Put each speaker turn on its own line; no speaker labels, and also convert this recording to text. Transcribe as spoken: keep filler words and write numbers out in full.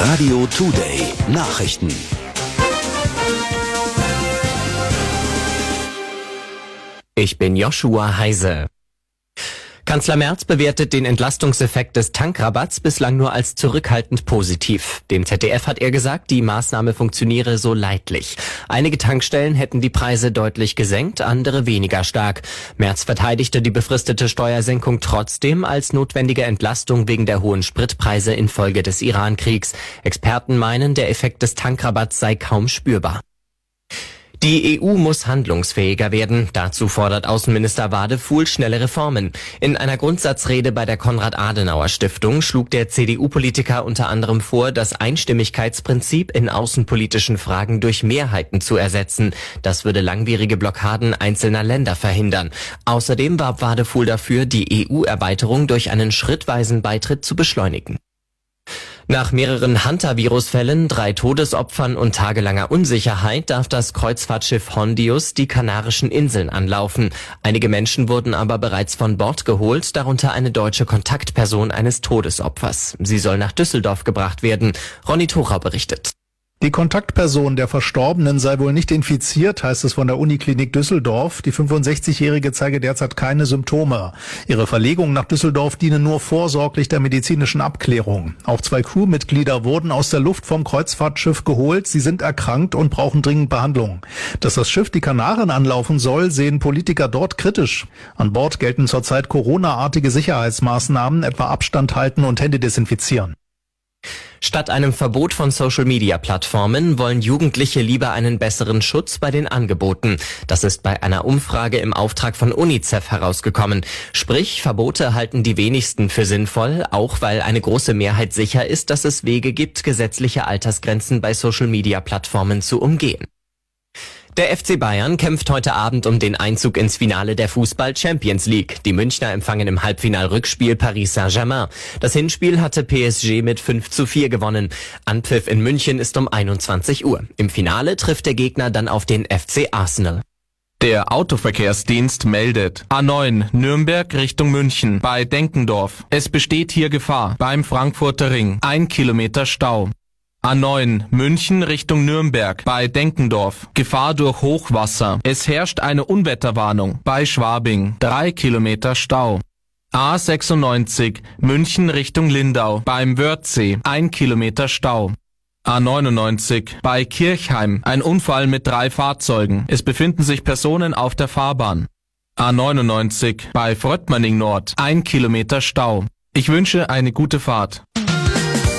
Radio Today Nachrichten.
Ich bin Joshua Heise. Kanzler Merz bewertet den Entlastungseffekt des Tankrabatts bislang nur als zurückhaltend positiv. Dem Z D F hat er gesagt, die Maßnahme funktioniere so leidlich. Einige Tankstellen hätten die Preise deutlich gesenkt, andere weniger stark. Merz verteidigte die befristete Steuersenkung trotzdem als notwendige Entlastung wegen der hohen Spritpreise infolge des Iran-Kriegs. Experten meinen, der Effekt des Tankrabatts sei kaum spürbar. Die E U muss handlungsfähiger werden. Dazu fordert Außenminister Wadefuhl schnelle Reformen. In einer Grundsatzrede bei der Konrad-Adenauer-Stiftung schlug der C D U-Politiker unter anderem vor, das Einstimmigkeitsprinzip in außenpolitischen Fragen durch Mehrheiten zu ersetzen. Das würde langwierige Blockaden einzelner Länder verhindern. Außerdem warb Wadefuhl dafür, die E U-Erweiterung durch einen schrittweisen Beitritt zu beschleunigen. Nach mehreren Hantavirus-Fällen, drei Todesopfern und tagelanger Unsicherheit darf das Kreuzfahrtschiff Hondius die Kanarischen Inseln anlaufen. Einige Menschen wurden aber bereits von Bord geholt, darunter eine deutsche Kontaktperson eines Todesopfers. Sie soll nach Düsseldorf gebracht werden. Ronny Thorau berichtet.
Die Kontaktperson der Verstorbenen sei wohl nicht infiziert, heißt es von der Uniklinik Düsseldorf. Die fünfundsechzigjährige zeige derzeit keine Symptome. Ihre Verlegung nach Düsseldorf diene nur vorsorglich der medizinischen Abklärung. Auch zwei Crewmitglieder wurden aus der Luft vom Kreuzfahrtschiff geholt. Sie sind erkrankt und brauchen dringend Behandlung. Dass das Schiff die Kanaren anlaufen soll, sehen Politiker dort kritisch. An Bord gelten zurzeit Corona-artige Sicherheitsmaßnahmen, etwa Abstand halten und Hände desinfizieren.
Statt einem Verbot von Social-Media-Plattformen wollen Jugendliche lieber einen besseren Schutz bei den Angeboten. Das ist bei einer Umfrage im Auftrag von UNICEF herausgekommen. Sprich, Verbote halten die wenigsten für sinnvoll, auch weil eine große Mehrheit sicher ist, dass es Wege gibt, gesetzliche Altersgrenzen bei Social-Media-Plattformen zu umgehen. Der F C Bayern kämpft heute Abend um den Einzug ins Finale der Fußball-Champions League. Die Münchner empfangen im Halbfinal-Rückspiel Paris Saint-Germain. Das Hinspiel hatte P S G mit fünf zu vier gewonnen. Anpfiff in München ist um einundzwanzig Uhr. Im Finale trifft der Gegner dann auf den F C Arsenal.
Der Autoverkehrsdienst meldet. A neun Nürnberg Richtung München bei Denkendorf. Es besteht hier Gefahr beim Frankfurter Ring. Ein Kilometer Stau. A neun München Richtung Nürnberg bei Denkendorf. Gefahr durch Hochwasser. Es herrscht eine Unwetterwarnung bei Schwabing. Drei Kilometer Stau. A sechsundneunzig München Richtung Lindau beim Wörthsee. Ein Kilometer Stau. A neunundneunzig bei Kirchheim. Ein Unfall mit drei Fahrzeugen. Es befinden sich Personen auf der Fahrbahn. A neunundneunzig bei Fröttmanning Nord. Ein Kilometer Stau. Ich wünsche eine gute Fahrt.